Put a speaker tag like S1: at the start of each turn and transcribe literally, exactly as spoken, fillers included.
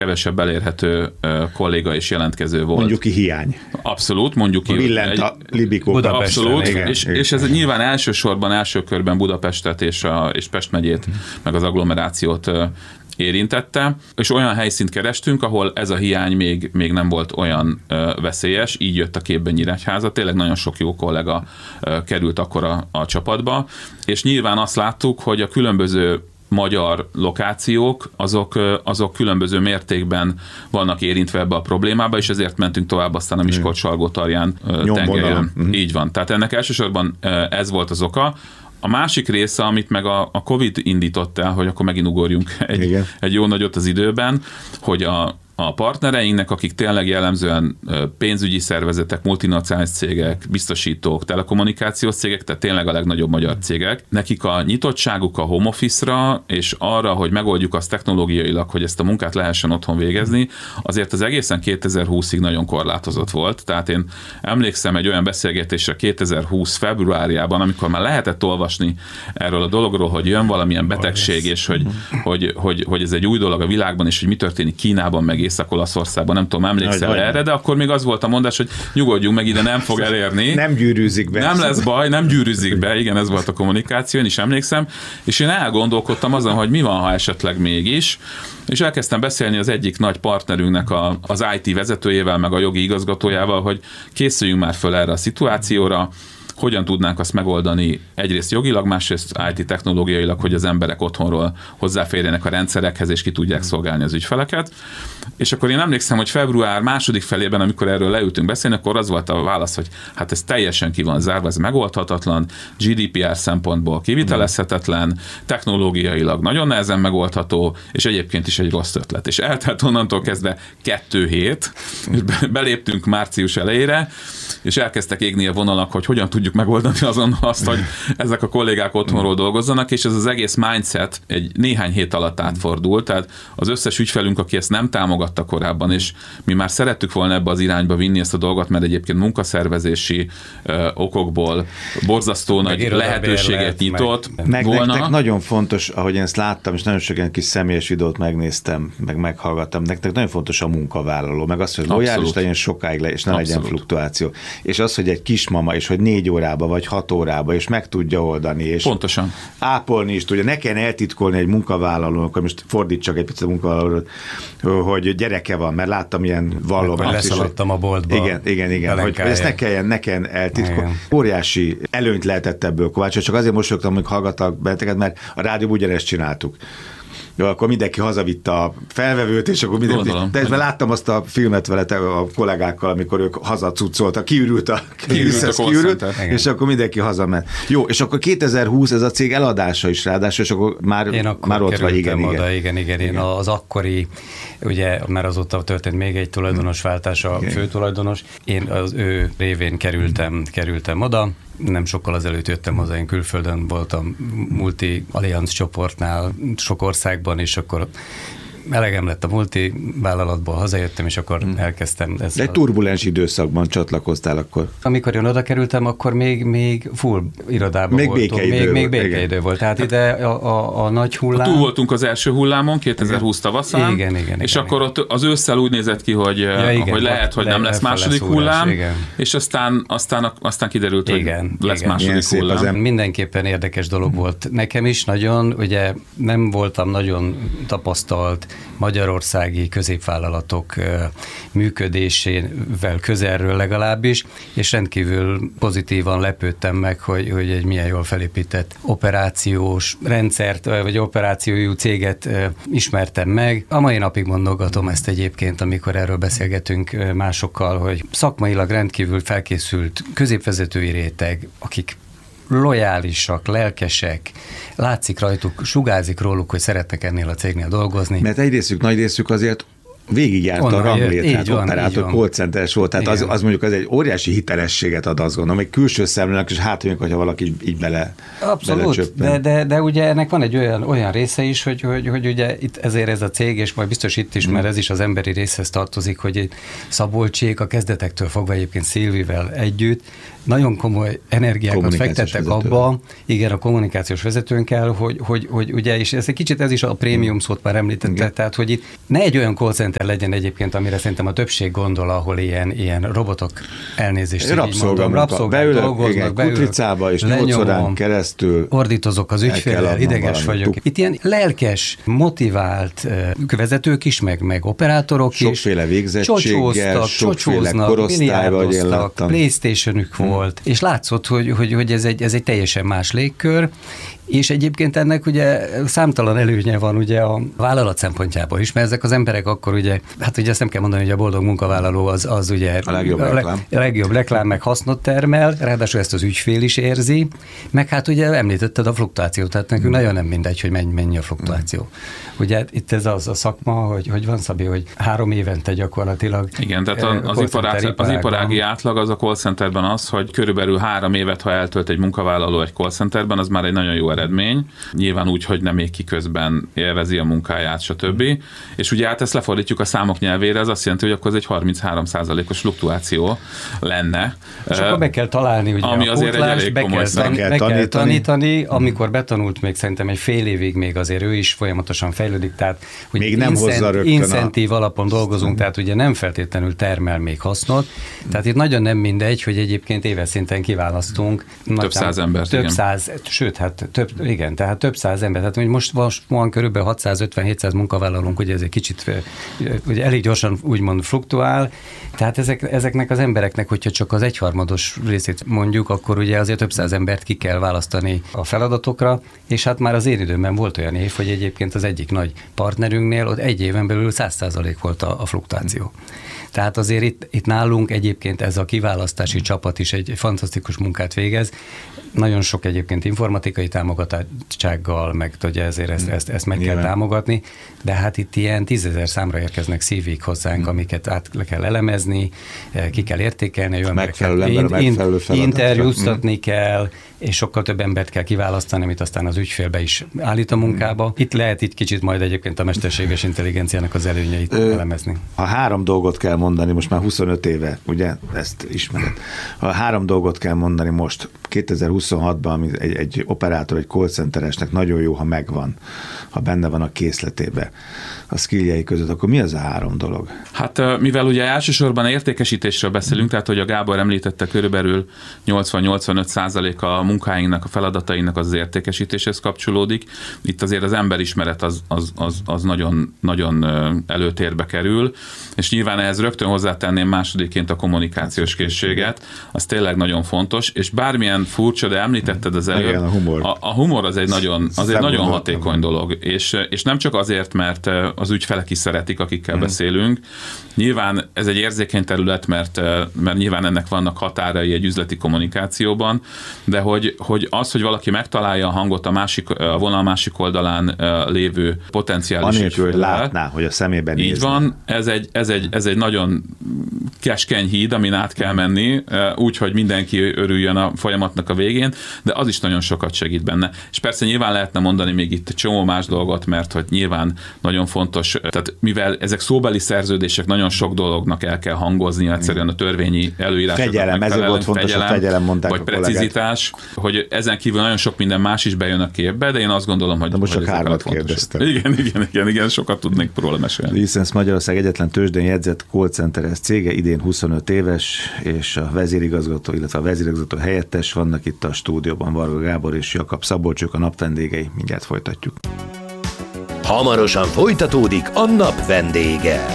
S1: kevesebb elérhető kolléga és jelentkező volt.
S2: Mondjuk ki hiány.
S1: Abszolút, mondjuk ki.
S2: Villent a Libikó.
S1: Abszolút,
S2: igen,
S1: és,
S2: igen.
S1: és ez nyilván elsősorban, első körben Budapestet és, a, és Pest megyét, uh-huh. meg az agglomerációt érintette, és olyan helyszínt kerestünk, ahol ez a hiány még, még nem volt olyan ö, veszélyes, így jött a képbe Nyíregyháza, tényleg nagyon sok jó kollega ö, került akkor a, a csapatba, és nyilván azt láttuk, hogy a különböző magyar lokációk, azok, azok különböző mértékben vannak érintve ebbe a problémába, és ezért mentünk tovább aztán a Miskolc-Salgótarján tengelyen. Uh-huh. Így van. Tehát ennek elsősorban ez volt az oka. A másik része, amit meg a, a Covid indított el, hogy akkor megint ugorjunk egy, egy jó nagyot az időben, hogy a a partnereinknek, akik tényleg jellemzően pénzügyi szervezetek, multinacionális cégek, biztosítók, telekommunikációs cégek, tehát tényleg a legnagyobb magyar cégek, nekik a nyitottságuk a home office-ra, és arra, hogy megoldjuk azt technológiailag, hogy ezt a munkát lehessen otthon végezni, azért az egészen kétezer-húszig nagyon korlátozott volt. Tehát én emlékszem egy olyan beszélgetésre kétezer-húsz februárjában, amikor már lehetett olvasni erről a dologról, hogy jön valamilyen betegség, és hogy, hogy, hogy, hogy ez egy új dolog a világban, és hogy mi történik Kínában, meg Észak-Olaszországban, nem tudom, emlékszel Nagy, erre, de akkor még az volt a mondás, hogy nyugodjunk meg, ide nem fog elérni.
S2: Nem gyűrűzik be.
S1: Nem lesz baj, nem gyűrűzik be, igen, ez volt a kommunikáció, én is emlékszem, és én elgondolkodtam azon, hogy mi van, ha esetleg mégis, és elkezdtem beszélni az egyik nagy partnerünknek a, az i té vezetőjével, meg a jogi igazgatójával, hogy készüljünk már föl erre a szituációra, hogyan tudnánk azt megoldani egyrészt jogilag, másrészt i té technológiailag, hogy az emberek otthonról hozzáférjenek a rendszerekhez, és ki tudják szolgálni az ügyfeleket. És akkor én emlékszem, hogy február második felében, amikor erről leültünk beszélni, akkor az volt a válasz, hogy hát ez teljesen ki van zárva, ez megoldhatatlan, gé dé pé er szempontból kivitelezhetetlen, technológiailag nagyon nehezen megoldható, és egyébként is egy rossz ötlet. És eltelt onnantól kezdve kettő hét, és beléptünk március elejére, és elkezdtek égni a vonalak, hogy hogyan tudjuk megoldani azon azt, hogy ezek a kollégák otthonról dolgozzanak, és ez az egész mindset egy néhány hét alatt átfordult, tehát az összes ügyfelünk, aki ezt nem támogatta korábban, és mi már szerettük volna ebbe az irányba vinni ezt a dolgot, mert egyébként munkaszervezési ö, okokból borzasztó nagy lehetőséget nyitott
S2: meg, meg
S1: volna.
S2: Nektek nagyon fontos, ahogy én ezt láttam, és nagyon sok ilyen kis személyes videót megnéztem, meg meghallgattam, nektek nagyon fontos a munkavállaló, meg az, hogy lojális legyen sokáig le, és ne Abszolút. legyen fluktuáció. És az, hogy egy kismama, és hogy négy órába, vagy hat órába, és meg tudja oldani, és
S1: Pontosan.
S2: ápolni is tudja. Ne kellene eltitkolni egy munkavállalónak, akkor most fordítsak egy picit a munkavállalót, hogy gyereke van, mert láttam ilyen valóban.
S3: Leszaladtam a boltba.
S2: Igen, igen, igen. Hogy, hogy ezt ne kelljen, ne kelljen eltitkolni. Óriási előnyt lehetett ebből kovácsolni, csak azért mosolyogtam, hogy hallgattak benneteket, mert a rádióban ugyanezt csináltuk. Jó, akkor mindenki hazavitte a felvevőt, és akkor mindenki... De láttam azt a filmet vele a kollégákkal, amikor ők hazacucoltak, kiürült a, kiürült a kiürült, és akkor mindenki hazament. Jó, és akkor kétezer-húsz ez a cég eladása is ráadásul, és akkor már,
S3: én akkor
S2: már ott vagy, igen,
S3: oda,
S2: igen.
S3: igen, igen, én az akkori, ugye, mert azóta történt még egy tulajdonosváltás, a igen. főtulajdonos, én az ő révén kerültem, kerültem oda, nem sokkal azelőtt jöttem haza, én külföldön voltam Multi Allianz csoportnál sok országban, és akkor elegem lett a multi vállalatból, hazajöttem, és akkor hmm. elkezdtem.
S2: Ez egy a... turbulens időszakban csatlakoztál akkor.
S3: Amikor én oda kerültem, akkor még, még full irodában
S2: még
S3: voltunk.
S2: Békeidő
S3: még,
S2: volt.
S3: még békeidő volt. Tehát hát ide a, a, a nagy hullám.
S1: Túl voltunk az első hullámon, kétezer-húsz tavaszán,
S3: igen, igen,
S1: és
S3: igen,
S1: akkor
S3: igen.
S1: ott az ősszel úgy nézett ki, hogy, ja, igen, hogy lehet, hogy le, nem lesz második hullám, igen. és aztán, aztán, aztán kiderült, igen, hogy lesz igen. második ilyen hullám.
S3: Mindenképpen érdekes dolog volt nekem is nagyon, ugye nem voltam nagyon tapasztalt magyarországi középvállalatok működésével közelről legalábbis, és rendkívül pozitívan lepődtem meg, hogy, hogy egy milyen jól felépített operációs rendszert, vagy operációjú céget ismertem meg. A mai napig mondogatom ezt egyébként, amikor erről beszélgetünk másokkal, hogy szakmailag rendkívül felkészült középvezetői réteg, akik lojálisak, lelkesek, látszik rajtuk, sugárzik róluk, hogy szeretnek ennél a cégnél dolgozni.
S2: Mert egy részük, nagy részük azért végigjárta
S3: Onnan
S2: a ranglétrát, operátor, call centeres volt, tehát az, az mondjuk az egy óriási hitelességet ad, azt gondolom, egy külső szemlélnek, és hát mondjuk, hogyha valaki így, így bele
S3: Abszolút, de, de, de ugye ennek van egy olyan, olyan része is, hogy, hogy, hogy ugye itt ezért ez a cég, és majd biztos itt is, mert ez is az emberi részhez tartozik, hogy Szabolcsék a kezdetektől fogva egyébként Szilvivel együtt nagyon komoly energiákat fektettek abba, igen, a kommunikációs vezetőnkkel, hogy, hogy, hogy ugye, és ez egy kicsit ez is a prémium szót már említette, igen. Tehát, hogy itt ne egy olyan call center legyen egyébként, amire szerintem a többség gondol, ahol ilyen, ilyen robotok elnézést,
S2: rabszolgálnak, rabszolgálnak, dolgoznak, kutricába, és nyolc órán keresztül
S3: ordítozok az ügyféllel, ideges vagyok. Itt ilyen lelkes, motivált vezetők is, meg, meg operátorok
S2: sokféle
S3: is.
S2: Sokféle végzettséggel, sokféle korosztályban, hogy én láttam.
S3: PlayStation-ük hmm. volt, és látszott, hogy, hogy, hogy ez, egy, ez egy teljesen más légkör, és egyébként ennek ugye számtalan előnye van ugye a vállalat szempontjából is, mert ezek az emberek akkor ugye, hát ugye azt nem kell mondani, hogy a boldog munkavállaló az, az ugye
S2: a legjobb
S3: a
S2: reklám.
S3: A legjobb reklám, meg hasznot termel, ráadásul ezt az ügyfél is érzi, meg hát ugye említetted a fluktuációt, tehát nekünk hmm. nagyon nem mindegy, hogy mennyi, mennyi a fluktuáció. Hmm. Ugye itt ez az a szakma, hogy, hogy van, Szabi, hogy három évente gyakorlatilag.
S1: Igen, tehát az, az, iparág, az iparági átlag az a call centerben az, hogy körülbelül három évet, ha eltölt egy munkavállaló egy call centerben, az már egy nagyon jó eredmény. Nyilván úgy, hogy nem még ki közben élvezi a munkáját, stb. És ugye hát ezt lefordítjuk a számok nyelvére, ez azt jelenti, hogy akkor ez egy harminchárom százalékos fluktuáció lenne.
S3: És akkor be kell találni, ugye
S1: ami
S3: a
S1: azért egy elég
S3: be
S1: komoly
S3: kell, tan- be kell tanítani, amikor betanult még szerintem egy fél évig még azért ő is folyamatosan fejlődik, tehát hogy
S2: még nem
S3: incent,
S2: hozza rögtön
S3: incentív
S2: a...
S3: alapon dolgozunk, tehát ugye nem feltétlenül termel még hasznot, tehát itt nagyon nem mindegy, hogy egyébként éves szinten kiválasztunk.
S1: Több száz embert,
S3: Több
S1: igen.
S3: száz, sőt, hát több, igen, tehát több száz ember. Tehát most, most van körülbelül hatszázötven-hétszáz munkavállalónk, ugye ez egy kicsit ugye elég gyorsan úgymond fluktuál, tehát ezek, ezeknek az embereknek, hogyha csak az egyharmados részét mondjuk, akkor ugye azért több száz embert ki kell választani a feladatokra, és hát már az én időmben volt olyan év, hogy egyébként az egyik nagy partnerünknél ott egy éven belül száz százalék volt a, a fluktuáció. Tehát azért itt, itt nálunk egyébként ez a kiválasztási csapat is egy, egy fantasztikus munkát végez. Nagyon sok egyébként informatikai támogatottsággal, meg ugye ezért ezt, ezt, ezt meg Nyilván. kell támogatni, de hát itt ilyen tízezer számra érkeznek szívék hozzánk, amiket át le kell elemezni, ki kell értékelni, olyan
S2: megfelelő ember, in, megfelelő
S3: in, interjúztatni kell, és sokkal több embert kell kiválasztani, amit aztán az ügyfélbe is állít a munkába. Itt lehet itt kicsit majd egyébként a mesterséges intelligenciának az előnyeit Ö, elemezni.
S2: Ha három dolgot kell mondani, most már huszonöt éve, ugye, ezt ismered. Ha három dolgot kell mondani most, kétezer-huszonhatban, ami egy, egy operátor, egy call centeresnek nagyon jó, ha megvan, ha benne van a készletébe, a skilljei között, akkor mi az a három dolog?
S1: Hát mivel ugye elsősorban értékesítésről beszélünk, tehát hogy a Gábor említette, körülbelül nyolcvan-nyolcvanöt százalék a munkáinknak, a feladatainknak az értékesítéshez kapcsolódik. Itt azért az emberismeret az, az, az, az nagyon, nagyon előtérbe kerül, és nyilván ehhez rögtön hozzátenném másodiként a kommunikációs készséget, az tényleg nagyon fontos, és bármilyen furcsa, de említetted az előbb,
S2: Igen, a humor.
S1: A, a humor az egy nagyon, az egy nagyon hatékony dolog, és, és nem csak azért, mert az ügyfelek is szeretik, akikkel hmm. beszélünk. Nyilván ez egy érzékeny terület, mert, mert nyilván ennek vannak határai egy üzleti kommunikációban, de hogy, hogy az, hogy valaki megtalálja a hangot a, másik, a vonal másik oldalán lévő potenciális
S2: anélkül, hogy látná, hogy a szemében nézne.
S1: Így van, ez egy, ez, egy, ez egy nagyon keskeny híd, amin át kell menni, úgy, hogy mindenki örüljön a folyamatnak a végén, de az is nagyon sokat segít benne. És persze nyilván lehetne mondani még itt csomó más dolgot, mert hogy nyilván nagyon fontos, tehát mivel ezek szóbeli szerződések, nagyon sok dolognak el kell hangozni, egyszerűen a törvényi előírásoknak
S2: fegyelem, ez volt fontos, fegyelem, hogy fegyelem mondták
S1: vagy precizitás, hogy ezen kívül nagyon sok minden más is bejön a képbe, de én azt gondolom, hogy...
S2: De most csak hármat kérdeztem.
S1: Igen, igen, igen, igen, sokat tudnék róla mesélni.
S2: Licensz Magyarország egyetlen tőzsdén jegyzett call centeres cége, idén huszonöt éves, és a vezérigazgató, illetve a vezérigazgató helyettes vannak itt a stúdióban, Varga Gábor és Jakab Szabolcsuk, a nap vendégei. Mindjárt folytatjuk.
S4: Hamarosan folytatódik a nap vendége.